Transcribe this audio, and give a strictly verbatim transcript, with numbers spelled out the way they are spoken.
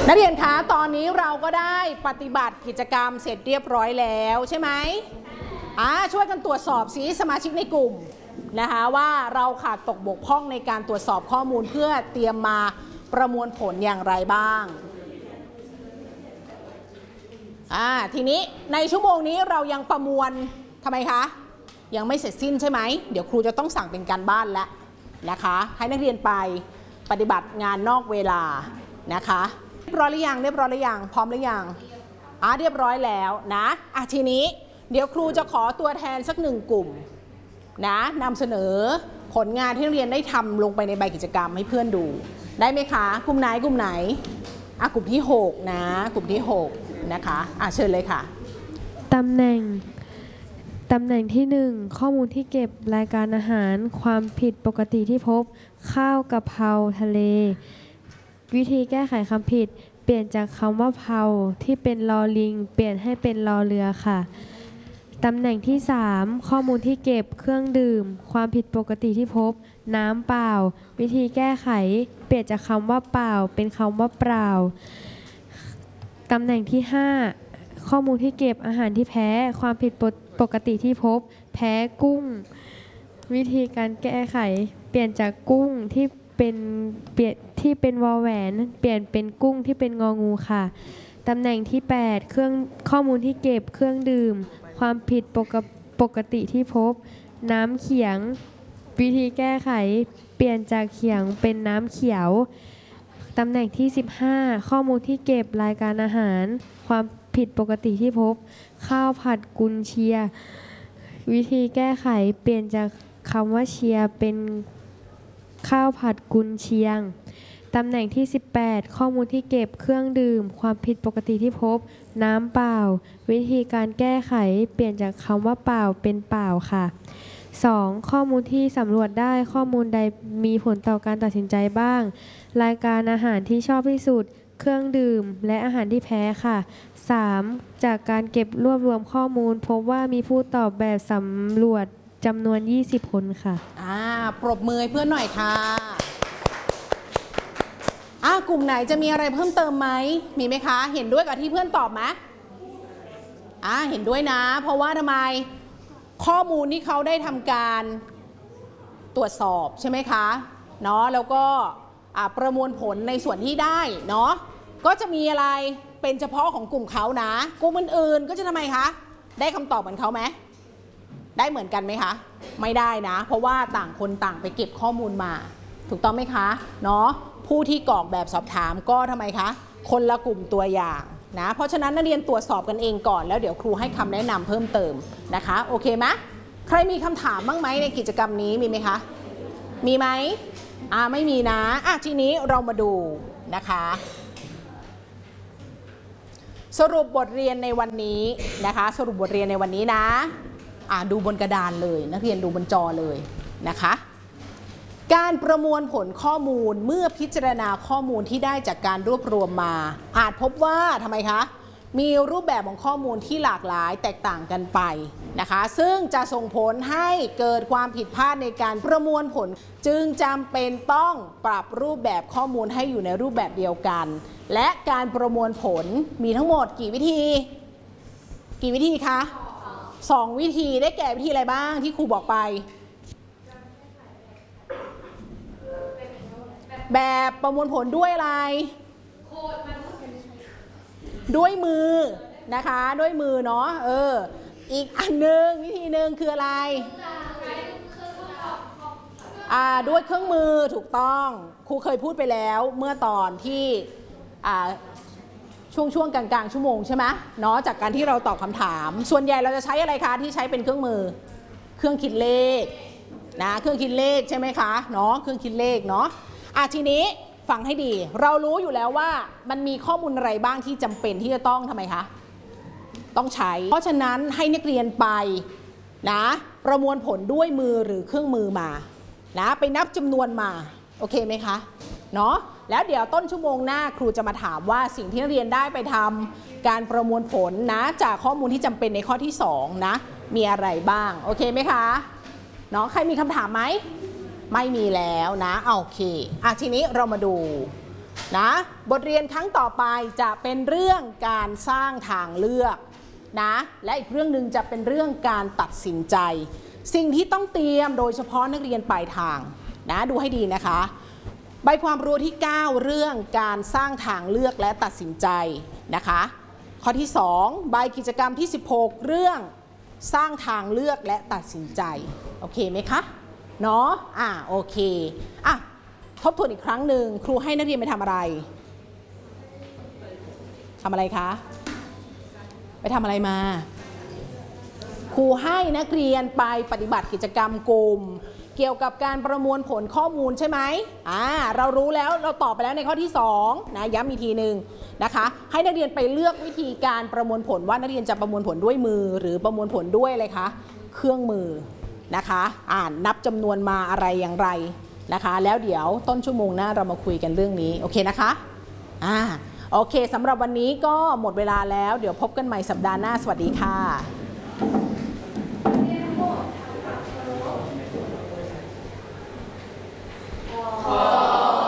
นักเรียนคะตอนนี้เราก็ได้ปฏิบัติกิจกรรมเสร็จเรียบร้อยแล้วใช่ไหมอ่าช่วยกันตรวจสอบสิสมาชิกในกลุ่มนะคะว่าเราขาดตกบกพร่องในการตรวจสอบข้อมูลเพื่อเตรียมมาประมวลผลอย่างไรบ้างอ่าทีนี้ในชั่วโมงนี้เรายังประมวลทำไมคะยังไม่เสร็จสิ้นใช่ไหมเดี๋ยวครูจะต้องสั่งเป็นการบ้านแล้วนะคะให้นักเรียนไปปฏิบัติงานนอกเวลานะคะเรียบร้อยหรือยังเรียบร้อยหรือยังพร้อมหรือยังอ่าเรียบร้อยแล้วนะอ่ะทีนี้เดี๋ยวครูจะขอตัวแทนสักหนึ่งกลุ่มนะนำเสนอผลงานที่นักเรียนได้ทำลงไปในใบกิจกรรมให้เพื่อนดูได้ไหมคะกลุ่มไหนกลุ่มไหนอ่ะกลุ่มที่หกนะกลุ่มที่หกนะคะอ่ะเชิญเลยค่ะตำแหน่งตำแหน่งที่หนึ่งข้อมูลที่เก็บรายการอาหารความผิดปกติที่พบข้าวกะเพราทะเลวิธีแก้ไขคำผิดเปลี่ยนจากคำว่าเพราที่เป็นลอลิงเปลี่ยนให้เป็นลอเรือค่ะตำแหน่งที่สามข้อมูลที่เก็บเครื่องดื่มความผิดปกติที่พบน้ำเปล่าวิธีแก้ไขเปลี่ยนจากคำว่าเปล่าเป็นคำว่าเปล่าตำแหน่งที่ห้าข้อมูลที่เก็บอาหารที่แพ้ความผิดปกติที่พบแพ้กุ้งวิธีการแก้ไขเปลี่ยนจากกุ้งที่เป็นเปลี่ยนที่เป็นวอแหวนเปลี่ยนเป็นกุ้งที่เป็นงองูค่ะตำแหน่งที่แปดเครื่องข้อมูลที่เก็บเครื่องดื่มความผิดปกปกติที่พบน้ำเขียงวิธีแก้ไขเปลี่ยนจากเขียงเป็นน้ำเขียวตำแหน่งที่สิบห้าข้อมูลที่เก็บรายการอาหารความผิดปกติที่พบข้าวผัดกุนเชียวิธีแก้ไขเปลี่ยนจากคำว่าเชียเป็นข้าวผัดกุนเชียงตำแหน่งที่สิบแปดข้อมูลที่เก็บเครื่องดื่มความผิดปกติที่พบน้ำเปล่าวิธีการแก้ไขเปลี่ยนจากคำว่าเปล่าเป็นเปล่าค่ะสองข้อมูลที่สำรวจได้ข้อมูลใดมีผลต่อการตัดสินใจบ้างรายการอาหารที่ชอบที่สุดเครื่องดื่มและอาหารที่แพ้ค่ะสามจากการเก็บรวบรวมข้อมูลพบว่ามีผู้ตอบแบบสำรวจจำนวนยี่สิบคนค่ะอ่าปรบมือให้เพื่อนหน่อยค่ะอ่ากลุ่มไหนจะมีอะไรเพิ่มเติมไหมมีไหมคะเห็นด้วยกับที่เพื่อนตอบไหมอ่าเห็นด้วยนะเพราะว่าทำไมข้อมูลที่เขาได้ทำการตรวจสอบใช่ไหมคะเนาะแล้วก็ประมวลผลในส่วนที่ได้เนาะก็จะมีอะไรเป็นเฉพาะของกลุ่มเขานะกลุ่มอื่นๆก็จะทำไมคะได้คำตอบเหมือนเขาไหมได้เหมือนกันไหมคะไม่ได้นะเพราะว่าต่างคนต่างไปเก็บข้อมูลมาถูกต้องไหมคะเนาะผู้ที่กรอกแบบสอบถามก็ทำไมคะคนละกลุ่มตัวอย่างนะเพราะฉะนั้นนักเรียนตรวจสอบกันเองก่อนแล้วเดี๋ยวครูให้คำแนะนำเพิ่มเติมนะคะโอเคไหมใครมีคำถามบ้างไหมในกิจกรรมนี้มีไหมคะมีไหมอ่าไม่มีนะอ่ะทีนี้เรามาดูนะคะสรุปบทเรียนในวันนี้นะคะสรุปบทเรียนในวันนี้นะอ่าดูบนกระดานเลยนักเรียนดูบนจอเลยนะคะการประมวลผลข้อมูลเมื่อพิจารณาข้อมูลที่ได้จากการรวบรวมมาอาจพบว่าทำไมคะมีรูปแบบของข้อมูลที่หลากหลายแตกต่างกันไปนะคะซึ่งจะส่งผลให้เกิดความผิดพลาดในการประมวลผลจึงจำเป็นต้องปรับรูปแบบข้อมูลให้อยู่ในรูปแบบเดียวกันและการประมวลผลมีทั้งหมดกี่วิธีกี่วิธีคะสองวิธีได้แก่วิธีอะไรบ้างที่ครูบอกไปแบบประมวลผลด้วยอะไรด้วยมือนะคะด้วยมือเนาะเอออีกอันหนึ่งวิธีหนึ่งคืออะไรอ่าด้วยเครื่องมือถูกต้องครูเคยพูดไปแล้วเมื่อตอนที่อ่าช่วงช่วงกลางๆชั่วโมงใช่ไหมเนาะจากการที่เราตอบคำถามส่วนใหญ่เราจะใช้อะไรคะที่ใช้เป็นเครื่องมือเครื่องคิดเลขนะเครื่องคิดเลขใช่ไหมคะเนาะเครื่องคิดเลขเนาะอ่ะทีนี้ฟังให้ดีเรารู้อยู่แล้วว่ามันมีข้อมูลอะไรบ้างที่จำเป็นที่จะต้องทำไมคะต้องใช้เพราะฉะนั้นให้นักเรียนไปนะประมวลผลด้วยมือหรือเครื่องมือมานะไปนับจำนวนมาโอเคไหมคะเนาะแล้วเดี๋ยวต้นชั่วโมงหน้าครูจะมาถามว่าสิ่งที่นักเรียนได้ไปทำการประมวลผลนะจากข้อมูลที่จำเป็นในข้อที่สองนะมีอะไรบ้างโอเคไหมคะเนาะใครมีคำถามไหมไม่มีแล้วนะโอเคอ่ะทีนี้เรามาดูนะบทเรียนครั้งต่อไปจะเป็นเรื่องการสร้างทางเลือกนะและอีกเรื่องหนึ่งจะเป็นเรื่องการตัดสินใจสิ่งที่ต้องเตรียมโดยเฉพาะนักเรียนปลายทางนะดูให้ดีนะคะใบความรู้ที่เก้าเรื่องการสร้างทางเลือกและตัดสินใจนะคะข้อที่สองใบกิจกรรมที่สิบหกเรื่องสร้างทางเลือกและตัดสินใจโอเคไหมคะเนาะอ่าโอเคอ่ะทบทวนอีกครั้งหนึ่งครูให้นักเรียนไปทำอะไรทำอะไรคะไปทำอะไรมาครูให้นักเรียนไปปฏิบัติกิจกรรมกลุ่มเกี่ยวกับการประมวลผลข้อมูลใช่ไหมอ่าเรารู้แล้วเราตอบไปแล้วในข้อที่สองนะย้ำอีกทีหนึ่งนะคะให้นักเรียนไปเลือกวิธีการประมวลผลว่านักเรียนจะประมวลผลด้วยมือหรือประมวลผลด้วยอะไรคะเครื่องมือนะคะอ่านนับจำนวนมาอะไรอย่างไรนะคะแล้วเดี๋ยวต้นชั่วโมงหน้าเรามาคุยกันเรื่องนี้โอเคนะคะอ่าโอเคสำหรับวันนี้ก็หมดเวลาแล้วเดี๋ยวพบกันใหม่สัปดาห์หน้าสวัสดีค่ะ